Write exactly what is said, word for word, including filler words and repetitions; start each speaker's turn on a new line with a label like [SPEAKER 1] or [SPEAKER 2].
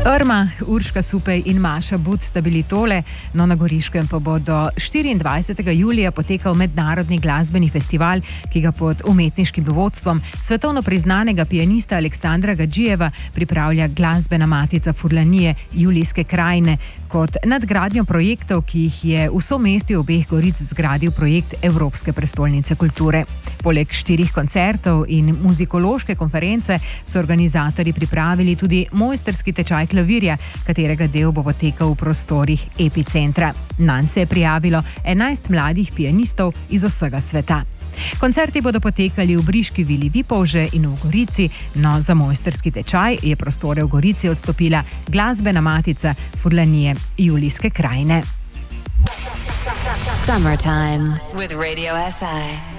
[SPEAKER 1] Irma, Urška Supej in Maša But sta bili tole, no na Goriškem pa bo do štiriindvajsetega julija potekal mednarodni glasbeni festival, ki ga pod umetniškim vodstvom svetovno priznanega pianista Aleksandra Gadžijeva pripravlja glasbena matica Furlanije Julijske krajine kot nadgradnjo projektov, ki jih je v somestju obeh Goric zgradil projekt Evropske prestolnice kulture. Poleg štirih koncertov in muzikološke konference so organizatorji pripravili tudi mojsterski tečaj klavirja, katerega del bo potekal v prostorih Epicentra. Nanj se je prijavilo enajst mladih pianistov iz vsega sveta. Koncerti bodo potekali v Briški vili Vipolže in v Gorici, no za mojsterski tečaj je prostore v Gorici odstopila glasbena matica Furlanije Julijske krajine.
[SPEAKER 2] Summertime with Radio S I.